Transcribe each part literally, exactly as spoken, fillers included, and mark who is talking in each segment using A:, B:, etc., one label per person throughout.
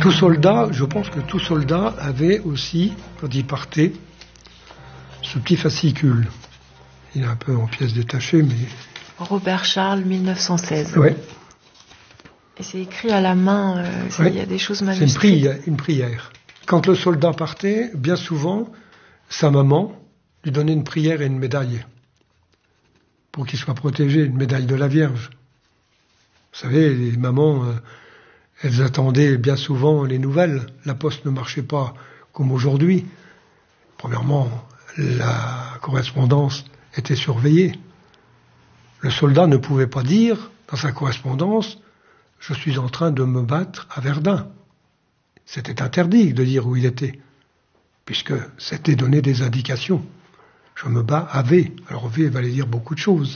A: Tout soldat, je pense que tout soldat avait aussi, quand il partait, ce petit fascicule. Il est un peu en pièces détachées, mais...
B: Robert Charles, mille neuf cent seize.
A: Ouais.
B: Et c'est écrit à la main, euh,
A: ouais.
B: il y a des choses
A: manuscrites. C'est une prière, une prière. Quand le soldat partait, bien souvent, sa maman lui donnait une prière et une médaille. Pour qu'il soit protégé, une médaille de la Vierge. Vous savez, les mamans, euh, elles attendaient bien souvent les nouvelles. La poste ne marchait pas comme aujourd'hui. Premièrement, la correspondance était surveillée. Le soldat ne pouvait pas dire, dans sa correspondance, « Je suis en train de me battre à Verdun ». C'était interdit de dire où il était, puisque c'était donner des indications. Je me bats à V. Alors V va dire beaucoup de choses.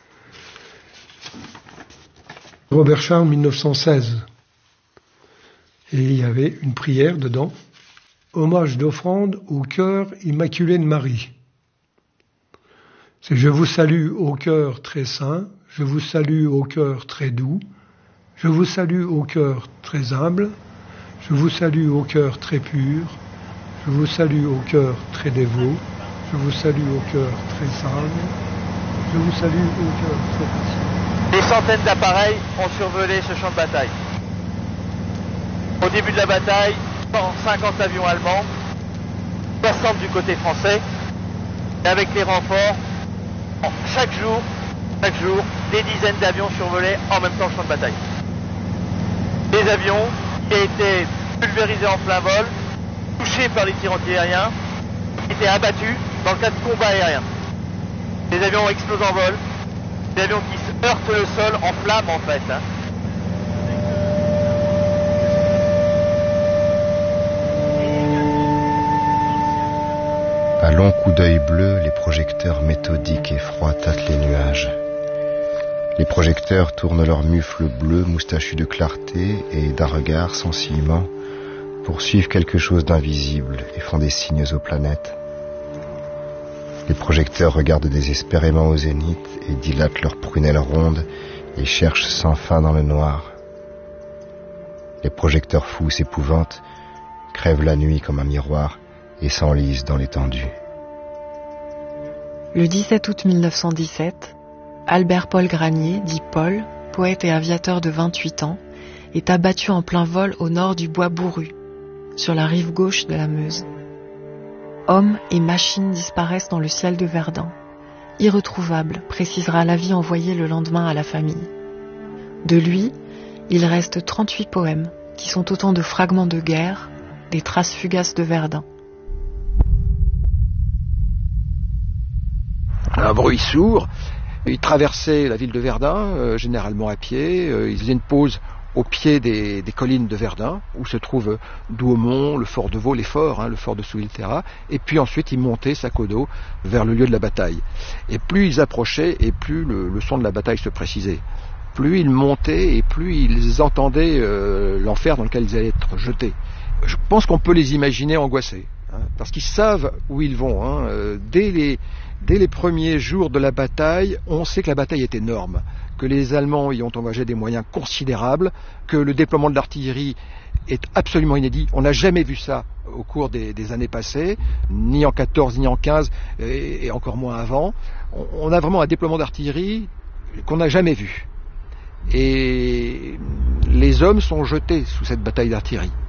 A: Robert Charles, mille neuf cent seize. Et il y avait une prière dedans. Hommage d'offrande au cœur immaculé de Marie. C'est « Je vous salue au cœur très saint, je vous salue au cœur très doux, je vous salue au cœur très humble, je vous salue au cœur très pur, je vous salue au cœur très dévot, je vous salue au cœur très sage, je vous salue au cœur très patient. »
C: Des centaines d'appareils ont survolé ce champ de bataille. Au début de la bataille, cent cinquante avions allemands, soixante du côté français, et avec les renforts, chaque jour, chaque jour, des dizaines d'avions survolaient en même temps le champ de bataille. Des avions qui étaient pulvérisés en plein vol, touchés par les tirs antiaériens, étaient abattus dans le cas de combats aériens. Des avions explosent en vol, des avions qui se heurtent le sol en flammes en fait. Hein.
D: À longs coups d'œil bleu, les projecteurs méthodiques et froids tâtent les nuages. Les projecteurs tournent leurs mufles bleus moustachus de clarté et d'un regard sensilement poursuivent quelque chose d'invisible et font des signes aux planètes. Les projecteurs regardent désespérément au zénith et dilatent leurs prunelles rondes et cherchent sans fin dans le noir. Les projecteurs fous s'épouvantent, crèvent la nuit comme un miroir et s'enlisent dans l'étendue.
B: Le dix-sept août mille neuf cent dix-sept, Albert Paul Granier, dit Paul, poète et aviateur de vingt-huit ans, est abattu en plein vol au nord du Bois Bourru, sur la rive gauche de la Meuse. Hommes et machines disparaissent dans le ciel de Verdun. Irretrouvable, précisera l'avis envoyé le lendemain à la famille. De lui, il reste trente-huit poèmes, qui sont autant de fragments de guerre, des traces fugaces de Verdun.
E: Un bruit sourd. Ils traversaient la ville de Verdun, euh, généralement à pied. Euh, ils faisaient une pause au pied des, des collines de Verdun, où se trouvent Douaumont, le fort de Vaux, les forts, hein, le fort de Souilterra. Et puis ensuite, ils montaient sac au dos vers le lieu de la bataille. Et plus ils approchaient, et plus le, le son de la bataille se précisait. Plus ils montaient, et plus ils entendaient euh, l'enfer dans lequel ils allaient être jetés. Je pense qu'on peut les imaginer angoissés, hein, parce qu'ils savent où ils vont. Hein, euh, dès les Dès les premiers jours de la bataille, on sait que la bataille est énorme, que les Allemands y ont engagé des moyens considérables, que le déploiement de l'artillerie est absolument inédit. On n'a jamais vu ça au cours des, des années passées, ni en quatorze, ni en quinze, et, et encore moins avant. On, on a vraiment un déploiement d'artillerie qu'on n'a jamais vu. Et les hommes sont jetés sous cette bataille d'artillerie.